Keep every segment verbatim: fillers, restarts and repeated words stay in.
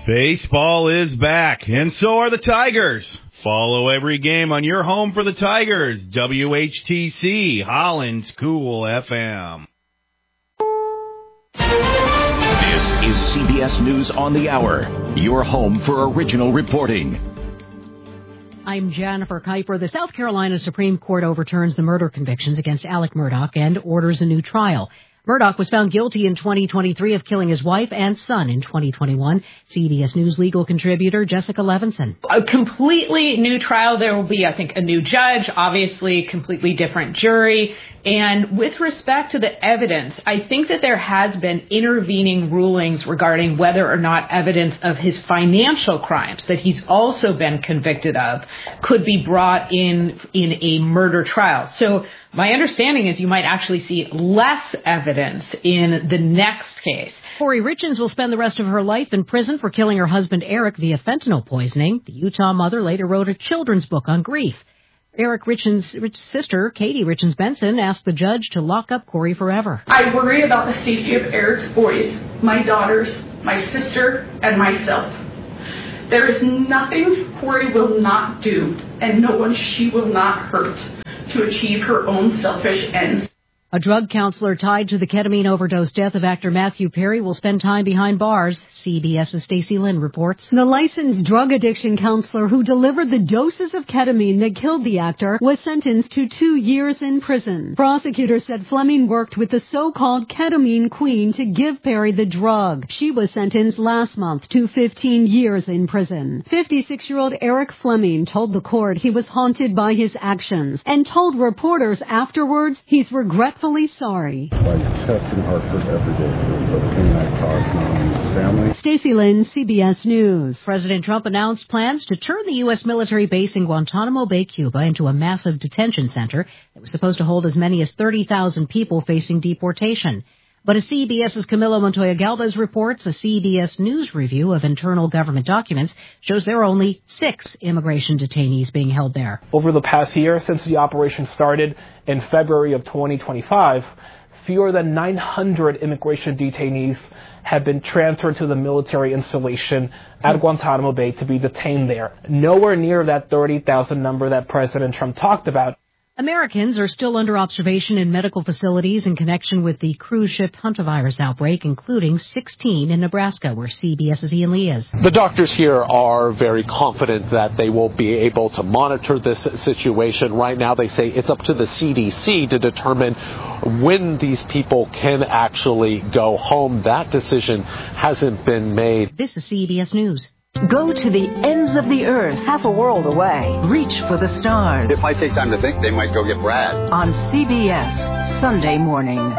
Baseball is back, and so are the Tigers. Follow every game on your home for the Tigers. W H T C, Holland's Cool F M. This is C B S News on the Hour, your home for original reporting. I'm Jennifer Kuiper. The South Carolina Supreme Court overturns the murder convictions against Alec Murdaugh and orders a new trial. Murdaugh was found guilty in twenty twenty-three of killing his wife and son in twenty twenty-one. C B S News legal contributor Jessica Levinson. A completely new trial. There will be, I think, a new judge, obviously completely different jury. And with respect to the evidence, I think that there has been intervening rulings regarding whether or not evidence of his financial crimes that he's also been convicted of could be brought in in a murder trial. So my understanding is you might actually see less evidence in the next case. Corey Richins will spend the rest of her life in prison for killing her husband Eric via fentanyl poisoning. The Utah mother later wrote a children's book on grief. Eric Richins' sister, Katie Richins Benson, asked the judge to lock up Corey forever. I worry about the safety of Eric's boys, my daughters, my sister, and myself. There is nothing Corey will not do, and no one she will not hurt to achieve her own selfish ends. A drug counselor tied to the ketamine overdose death of actor Matthew Perry will spend time behind bars. CBS's Stacey Lynn reports. The licensed drug addiction counselor who delivered the doses of ketamine that killed the actor was sentenced to two years in prison. Prosecutors said Fleming worked with the so-called ketamine queen to give Perry the drug. She was sentenced last month to fifteen years in prison. fifty-six-year-old Eric Fleming told the court he was haunted by his actions and told reporters afterwards he's regretful sorry. Like chest and heart hurt every day for the pain I caused not only his family. Stacey Lynn, C B S News. President Trump announced plans to turn the U S military base in Guantanamo Bay, Cuba, into a massive detention center that was supposed to hold as many as thirty thousand people facing deportation. But as CBS's Camilo Montoya Galvez reports, a C B S News review of internal government documents shows there are only six immigration detainees being held there. Over the past year, since the operation started in February of twenty twenty-five, fewer than nine hundred immigration detainees have been transferred to the military installation at Guantanamo Bay to be detained there. Nowhere near that thirty thousand number that President Trump talked about. Americans are still under observation in medical facilities in connection with the cruise ship hantavirus outbreak, including sixteen in Nebraska, where CBS's Ian Lee is. The doctors here are very confident that they will be able to monitor this situation. Right now, they say it's up to the C D C to determine when these people can actually go home. That decision hasn't been made. This is C B S News. Go to the ends of the earth, half a world away. Reach for the stars. It might take time to think. They might go get Brad. On C B S, Sunday morning.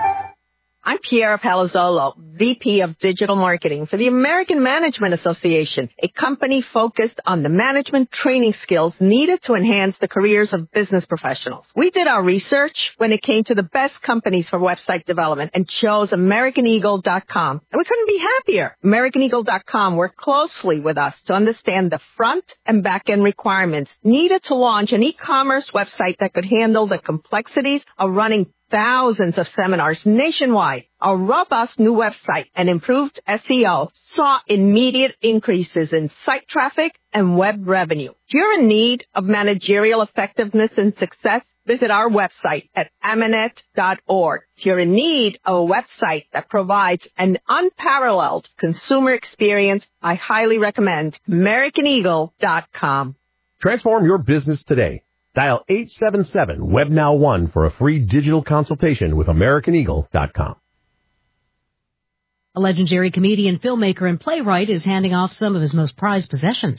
I'm Piera Palazzolo, V P of Digital Marketing for the American Management Association, a company focused on the management training skills needed to enhance the careers of business professionals. We did our research when it came to the best companies for website development and chose American Eagle dot com. And we couldn't be happier. American Eagle dot com worked closely with us to understand the front and back end requirements needed to launch an e-commerce website that could handle the complexities of running thousands of seminars nationwide. Our robust new website and improved S E O saw immediate increases in site traffic and web revenue. If you're in need of managerial effectiveness and success, visit our website at amanet dot org. If you're in need of a website that provides an unparalleled consumer experience, I highly recommend American Eagle dot com. Transform your business today. Dial eight seven seven web now one for a free digital consultation with American Eagle dot com. A legendary comedian, filmmaker, and playwright is handing off some of his most prized possessions.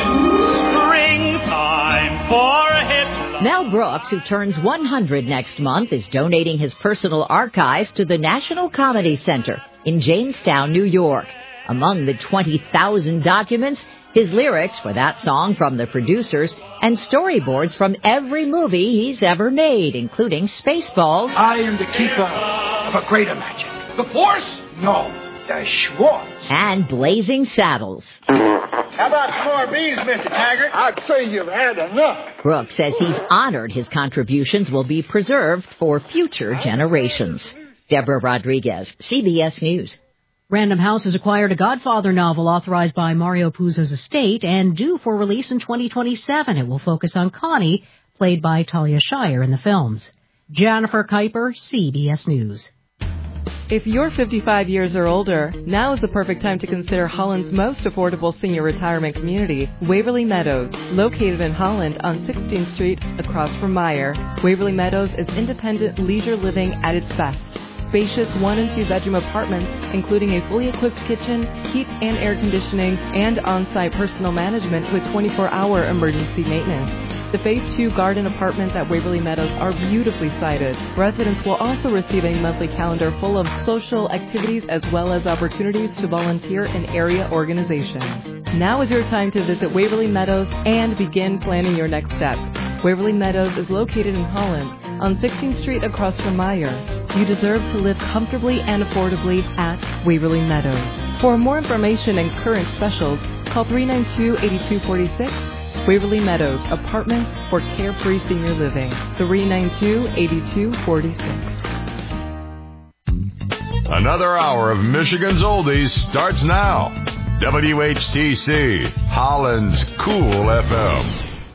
Springtime for a hit. Mel Brooks, who turns one hundred next month, is donating his personal archives to the National Comedy Center in Jamestown, New York. Among the twenty thousand documents, his lyrics for that song from the producers, and storyboards from every movie he's ever made, including Spaceballs. I am the keeper of a greater magic. The Force? No, the Schwartz. And Blazing Saddles. How about some more bees, Mister Taggart? I'd say you've had enough. Brooks says he's honored his contributions will be preserved for future generations. Deborah Rodriguez, C B S News. Random House has acquired a Godfather novel authorized by Mario Puzo's estate and due for release in twenty twenty-seven. It will focus on Connie, played by Talia Shire in the films. Jennifer Kuiper, C B S News. If you're fifty-five years or older, now is the perfect time to consider Holland's most affordable senior retirement community, Waverly Meadows. Located in Holland on sixteenth Street across from Meyer, Waverly Meadows is independent leisure living at its best. Spacious one and two bedroom apartments, including a fully equipped kitchen, heat and air conditioning, and on-site personal management with twenty-four hour emergency maintenance. The Phase two garden apartments at Waverly Meadows are beautifully sited. Residents will also receive a monthly calendar full of social activities as well as opportunities to volunteer in area organizations. Now is your time to visit Waverly Meadows and begin planning your next step. Waverly Meadows is located in Holland on sixteenth Street across from Meyer. You deserve to live comfortably and affordably at Waverly Meadows. For more information and current specials, call three nine two, eight two four six. Waverly Meadows, apartments for carefree senior living. three nine two, eight two four six. Another hour of Michigan's Oldies starts now. W H T C, Holland's Cool F M.